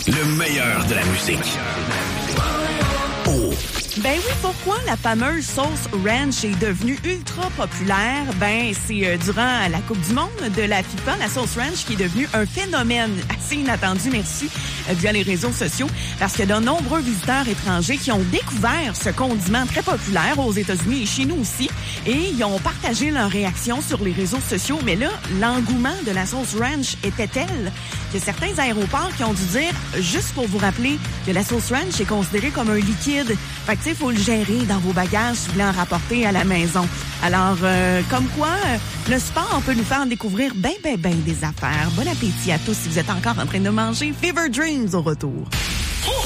Le meilleur de la musique. Oh. Ben oui, pourquoi la fameuse sauce ranch est devenue ultra populaire? Ben, c'est durant la Coupe du monde de la FIFA, la sauce ranch qui est devenue un phénomène assez inattendu, merci, via les réseaux sociaux, parce que de nombreux visiteurs étrangers qui ont découvert ce condiment très populaire aux États-Unis et chez nous aussi, et ils ont partagé leurs réactions sur les réseaux sociaux. Mais là, l'engouement de la sauce ranch était tel que certains aéroports qui ont dû dire, juste pour vous rappeler que la sauce ranch est considérée comme un liquide. Fait que, tu sais, il faut le gérer dans vos bagages si vous voulez en rapporter à la maison. Alors, comme quoi, le sport peut nous faire découvrir ben des affaires. Bon appétit à tous si vous êtes encore en train de manger. Fever Dreams au retour.